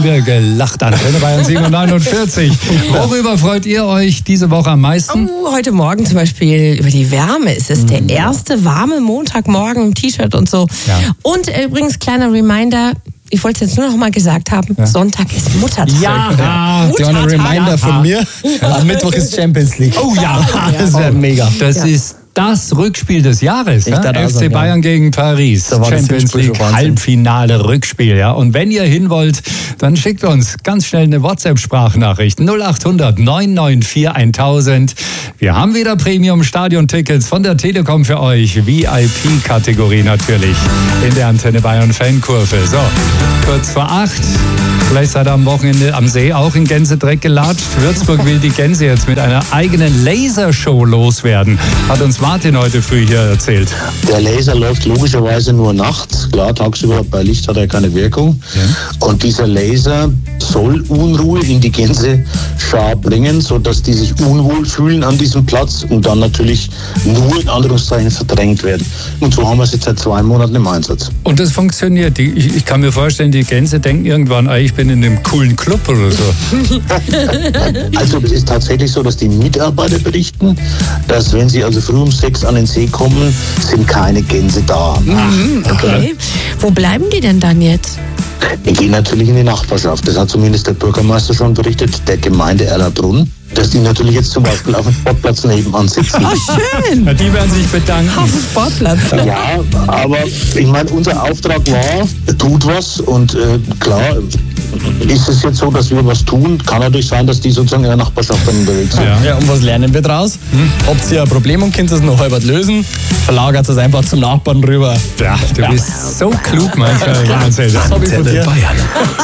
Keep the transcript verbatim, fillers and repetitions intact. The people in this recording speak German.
wir gelacht. Antenne Bayern siebenundneunundvierzig. Worüber freut ihr euch diese Woche am meisten? Oh, heute Morgen zum Beispiel über die Wärme. Es ist der erste warme Montagmorgen im T-Shirt und so. Ja. Und übrigens, kleiner Reminder, ich wollte es jetzt nur noch mal gesagt haben, ja. Sonntag ist Muttertag. Ja, ja. Muttertag. Ein Reminder von mir. Am Mittwoch ist Champions League. Oh ja, das wäre mega. Das Ja. ist das Rückspiel des Jahres. Ja? dachte, F C also, Bayern ja. gegen Paris. Da war das Champions Hinspiel League schon Wahnsinn. Halbfinale Rückspiel. Ja? Und wenn ihr hin wollt, dann schickt uns ganz schnell eine WhatsApp-Sprachnachricht. null acht hundert neun neun vier tausend. Wir haben wieder Premium-Stadion-Tickets von der Telekom für euch. V I P-Kategorie natürlich. In der Antenne Bayern Fankurve. So, kurz vor acht. Vielleicht seid ihr am Wochenende am See auch in Gänsedreck gelatscht. Würzburg will die Gänse jetzt mit einer eigenen Lasershow loswerden. Hat uns Martin heute früh hier erzählt. Der Laser läuft logischerweise nur nachts. Klar, tagsüber bei Licht hat er keine Wirkung. Ja. Und dieser Laser soll Unruhe in die Gänseschar bringen, sodass die sich unwohl fühlen an diesem Platz und dann natürlich nur in Anführungszeichen verdrängt werden. Und so haben wir es jetzt seit zwei Monaten im Einsatz. Und das funktioniert. Die, ich, ich kann mir vorstellen, die Gänse denken irgendwann, ich bin in einem coolen Club oder so. Also es ist tatsächlich so, dass die Mitarbeiter berichten, dass wenn sie also früh um sechs an den See kommen, sind keine Gänse da. Mhm, okay. Wo bleiben die denn dann jetzt? Die gehen natürlich in die Nachbarschaft. Das hat zumindest der Bürgermeister schon berichtet, der Gemeinde Erlabrunn, dass die natürlich jetzt zum Beispiel auf dem Sportplatz nebenan sitzen. Oh, schön. Ja, die werden sich bedanken. Auf dem Sportplatz. Ja, aber ich meine, unser Auftrag war, tut was und äh, klar, ist es jetzt so, dass wir was tun, kann natürlich sein, dass die sozusagen in der Nachbarschaft dann unterwegs sind. Ja. ja, und was lernen wir draus? Hm? Habt ihr ein Problem und könnt es noch halb lösen, verlagert es einfach zum Nachbarn rüber. Ja, du Ja. bist so klug manchmal. Das habe ich von dir. Bayern.